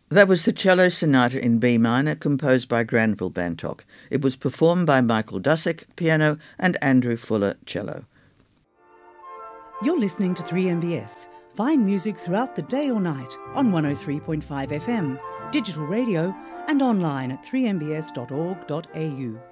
That was the Cello Sonata in B minor, composed by Granville Bantock. It was performed by Michael Dusek, piano, and Andrew Fuller, cello. You're listening to 3MBS. Find music throughout the day or night on 103.5 FM, digital radio, and online at 3mbs.org.au.